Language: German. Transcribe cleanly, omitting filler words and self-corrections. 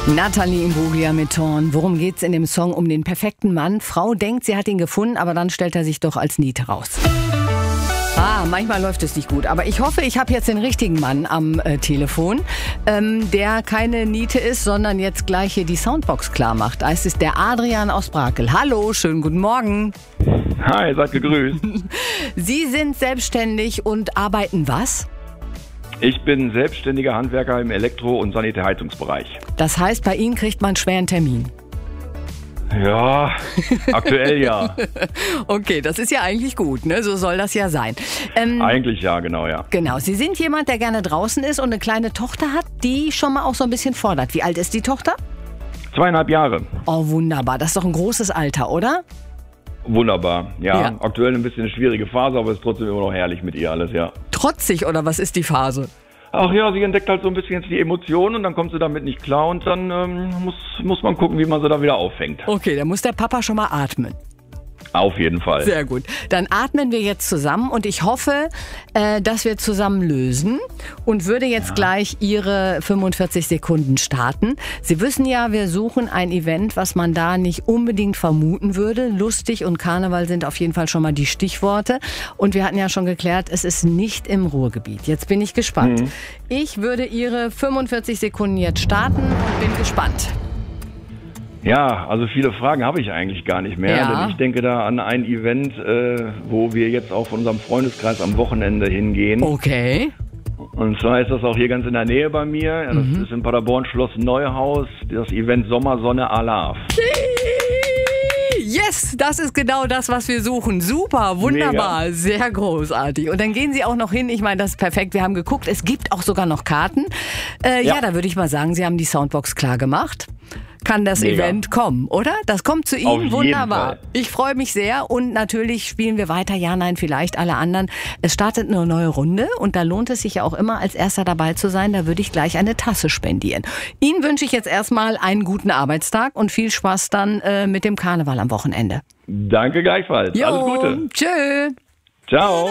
Nathalie Imbruglia mit Thorn. Worum geht's in dem Song? Um den perfekten Mann. Frau denkt, sie hat ihn gefunden, aber dann stellt er sich doch als Niete raus. Manchmal läuft es nicht gut. Aber ich hoffe, ich habe jetzt den richtigen Mann am Telefon, der keine Niete ist, sondern jetzt gleich hier die Soundbox klar macht. Es ist der Adrian aus Brakel. Hallo, schönen guten Morgen. Hi, seid gegrüßt. Sie sind selbstständig und arbeiten was? Ich bin selbstständiger Handwerker im Elektro- und Sanitärheizungsbereich. Das heißt, bei Ihnen kriegt man schwer einen Termin. Ja, aktuell ja. Okay, das ist ja eigentlich gut, ne? So soll das ja sein. Eigentlich ja, genau, ja. Genau, Sie sind jemand, der gerne draußen ist und eine kleine Tochter hat, die schon mal auch so ein bisschen fordert. Wie alt ist die Tochter? 2,5 Jahre. Oh, wunderbar. Das ist doch ein großes Alter, oder? Wunderbar. Ja, aktuell ein bisschen eine schwierige Phase, aber es ist trotzdem immer noch herrlich mit ihr alles, ja. Trotzig, oder was ist die Phase? Ach ja, sie entdeckt halt so ein bisschen jetzt die Emotionen und dann kommt sie damit nicht klar und dann muss man gucken, wie man sie da wieder auffängt. Okay, dann muss der Papa schon mal atmen. Auf jeden Fall. Sehr gut. Dann atmen wir jetzt zusammen und ich hoffe, dass wir zusammen lösen und würde jetzt gleich Ihre 45 Sekunden starten. Sie wissen ja, wir suchen ein Event, was man da nicht unbedingt vermuten würde. Lustig und Karneval sind auf jeden Fall schon mal die Stichworte. Und wir hatten ja schon geklärt, es ist nicht im Ruhrgebiet. Jetzt bin ich gespannt. Ich würde Ihre 45 Sekunden jetzt starten und bin gespannt. Ja, also viele Fragen habe ich eigentlich gar nicht mehr, denn ich denke da an ein Event, wo wir jetzt auch von unserem Freundeskreis am Wochenende hingehen. Okay. Und zwar ist das auch hier ganz in der Nähe bei mir. Ja, das ist in Paderborn Schloss Neuhaus, das Event Sommersonne Alaf. Yes, das ist genau das, was wir suchen. Super, wunderbar, mega. Sehr großartig. Und dann gehen Sie auch noch hin. Ich meine, das ist perfekt. Wir haben geguckt, es gibt auch sogar noch Karten. Ja, da würde ich mal sagen, Sie haben die Soundbox klar gemacht. Kann das Event kommen, oder? Das kommt zu Ihnen, wunderbar. Ich freue mich sehr und natürlich spielen wir weiter, ja, nein, vielleicht alle anderen. Es startet eine neue Runde und da lohnt es sich ja auch immer, als Erster dabei zu sein. Da würde ich gleich eine Tasse spendieren. Ihnen wünsche ich jetzt erstmal einen guten Arbeitstag und viel Spaß dann mit dem Karneval am Wochenende. Danke gleichfalls. Alles Gute. Tschö. Ciao.